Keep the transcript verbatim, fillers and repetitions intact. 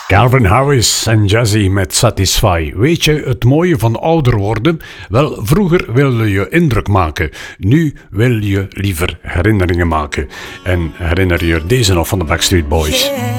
Calvin Harris en Jazzy met Satisfy. Weet je het mooie van ouder worden? Wel, vroeger wilde je indruk maken. Nu wil je liever herinneringen maken. En herinner je deze nog van de Backstreet Boys?